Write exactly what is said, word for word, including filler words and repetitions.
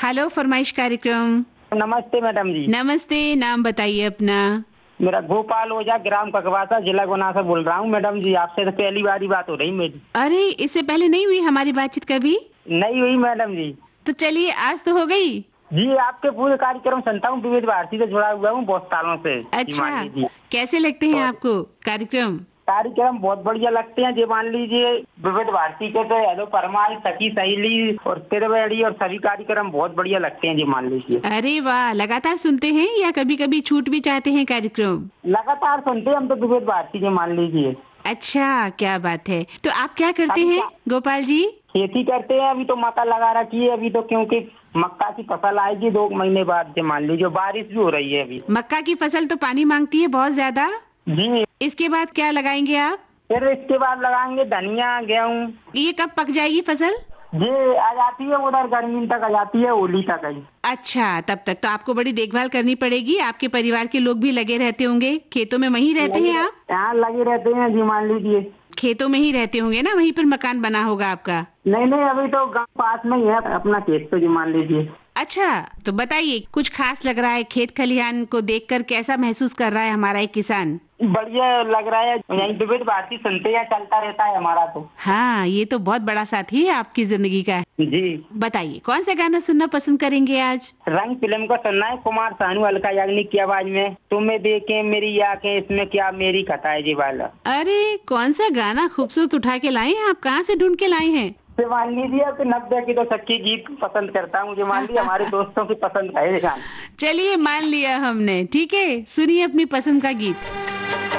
Hello फरमाइश कार्यक्रम। नमस्ते मैडम जी। नमस्ते, नाम बताइए अपना। मेरा गोपाल ओझा, ग्राम ककवासा, जिला गुना से बोल रहा हूँ मैडम जी। आपसे तो पहली बार ही बात हो रही मेरी। अरे, इससे पहले नहीं हुई हमारी बातचीत कभी? नहीं हुई मैडम जी। तो चलिए, आज तो हो गई। जी, आपके पूरे कार्यक्रम सुनता हूँ, विविध भारती से जुड़ा हुआ हूँ बहुत सालों से। जी, मान अच्छा, लीजिए कैसे लगते हैं और- आपको कार्यक्रम? कार्यक्रम बहुत बढ़िया लगते हैं जी। मान लीजिए विविध भारती के तो हेलो फरमाइश, सखी सहेली और त्रिवेणी और सभी कार्यक्रम बहुत बढ़िया लगते हैं जी। मान लीजिए अरे वाह, लगातार सुनते हैं या कभी कभी छूट भी चाहते हैं कार्यक्रम? लगातार सुनते हैं हम तो विविध भारती के। मान लीजिए अच्छा, क्या बात है। तो आप क्या करते अभी हैं क्या- गोपाल जी? खेती करते हैं। अभी तो मक्का लगा रखी है अभी तो, क्योंकि मक्का की फसल आएगी दो महीने बाद से। मान लीजिए बारिश भी हो रही है अभी। मक्का की फसल तो पानी मांगती है बहुत ज्यादा। जी, इसके बाद क्या लगाएंगे आप? फिर इसके बाद लगाएंगे धनिया, गेहूँ। ये कब पक जाएगी फसल? जी, आ जाती है उधर गर्मी तक, आ जाती है होली तक आई। अच्छा, तब तक तो आपको बड़ी देखभाल करनी पड़ेगी। आपके परिवार के लोग भी लगे रहते होंगे खेतों में, वहीं रहते हैं आप? यहाँ लगे रहते हैं जी। मान लीजिए खेतों में ही रहते होंगे ना, वहीं पर मकान बना होगा आपका। नहीं नहीं, अभी तो गाँव पास में ही है अपना खेत तो जी। मान लीजिए अच्छा, तो बताइए, कुछ खास लग रहा है खेत खलिहान को देखकर? कैसा महसूस कर रहा है हमारा एक किसान? बढ़िया लग रहा है। यही विविध भारती सुनते हैं, चलता रहता है हमारा तो। हाँ, ये तो बहुत बड़ा साथी है आपकी जिंदगी का। जी, बताइए, कौन सा गाना सुनना पसंद करेंगे आज? रंग फिल्म का सुनना है, कुमार सानू, अलका याग्निक की आवाज में। तुम्हें देखे मेरी आंखें, इसमें क्या मेरी खता है जी वाला। अरे, कौन सा गाना खूबसूरत उठा के लाए हैं आप? कहाँ से ढूंढ के लाए हैं? तो मान लीजिए अब तो नब्बे की तो सच्ची गीत पसंद करता हूँ मुझे। मान लीजिए हमारे दोस्तों की पसंद है ये गाना। चलिए, मान लिया हमने। ठीक है, सुनिए अपनी पसंद का गीत।